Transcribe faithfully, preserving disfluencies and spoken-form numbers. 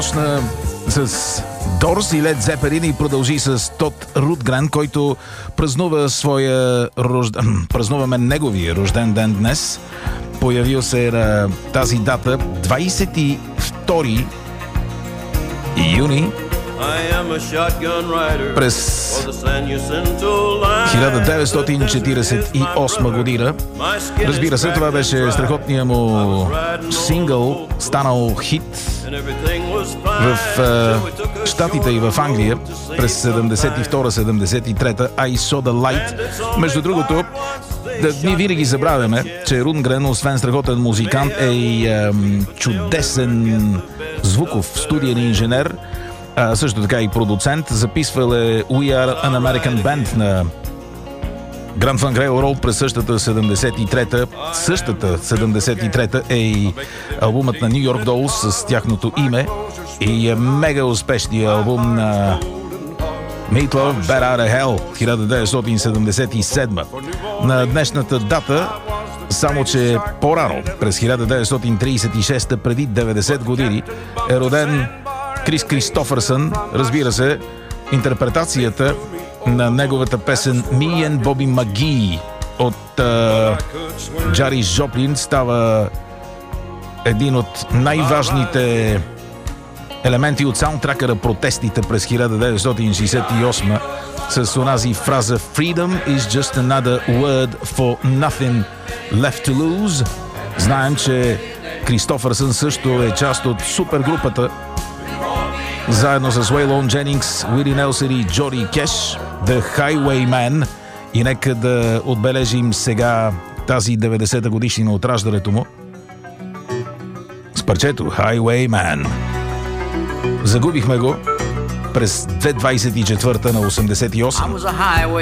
с Дорс и Лед Зепелин и продължи с Тод Рудгрен, който празнува своя рожден... празнуваме неговия рожден ден днес. Появил се на тази дата двадесет и втори юни през хиляда деветстотин четиридесет и осма година. Разбира се, това беше страхотният му сингъл, станал хит в е, Щатите и в Англия през седемдесет и втора седемдесет и трета I Saw the Light. Между другото, да, ние винаги забравяме, че Рудгрен, освен страхотен музикант, е и е, чудесен звуков студиен инженер, а също така и продуцент. Записвал е We Are an American Band на Grand Funk Railroad през същата седемдесет и трета. Същата седемдесет и трета е и албумът на New York Dolls с тяхното име и е мега успешният албум на Meat Loaf Bad Outta Hell хиляда деветстотин седемдесет и седма. На днешната дата, само че по-рано, през хиляда деветстотин тридесет и шеста, преди деветдесет години, е роден Крис Кристофърсън. Разбира се, интерпретацията на неговата песен Me and Bobby McGee от uh, Джарис Джоплин става един от най-важните елементи от саундтрака на протестите през хиляда деветстотин шейсет и осма с онази фраза Freedom is just another word for nothing left to lose. Знаем, че Кристофърсън също е част от супергрупата заедно с Уейлон Дженингс, Уили Нелсън и Джоди Кеш, The Highwayman. И нека да отбележим сега тази деветдесета годишнина от раждането му с парчето Highwayman. Загубихме го през две хиляди двадесет и четвърта на осемдесет и осем.